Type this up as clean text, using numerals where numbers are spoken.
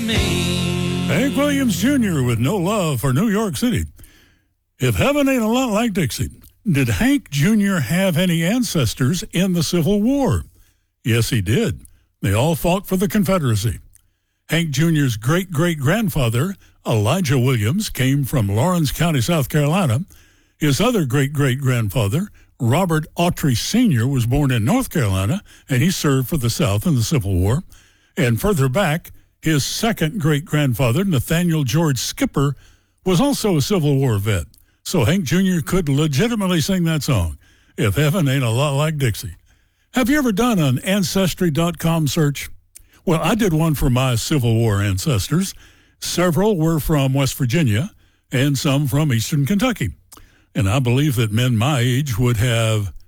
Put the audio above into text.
me. Hank Williams Jr. with No Love for New York City. If heaven ain't a lot like Dixie, did Hank Jr. have any ancestors in the Civil War? Yes, he did. They all fought for the Confederacy. Hank Jr.'s great-great-grandfather, Elijah Williams, came from Lawrence County, South Carolina. His other great-great-grandfather, Robert Autry Sr., was born in North Carolina, and he served for the South in the Civil War. And further back, his second great-grandfather, Nathaniel George Skipper, was also a Civil War vet. So Hank Jr. could legitimately sing that song, If Heaven Ain't a Lot Like Dixie. Have you ever done an Ancestry.com search? Well, I did one for my Civil War ancestors. Several were from West Virginia and some from Eastern Kentucky. And I believe that men my age would have